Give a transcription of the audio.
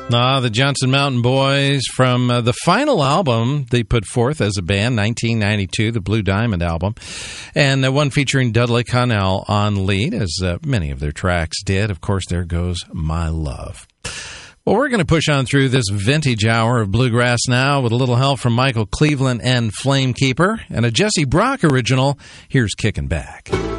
The Johnson Mountain Boys from the final album they put forth as a band, 1992, the Blue Diamond album, and one featuring Dudley Connell on lead, as many of their tracks did. Of course, there goes My Love. Well, we're going to push on through this vintage hour of bluegrass now with a little help from Michael Cleveland and Flamekeeper, and a Jesse Brock original. Here's Kickin' Back.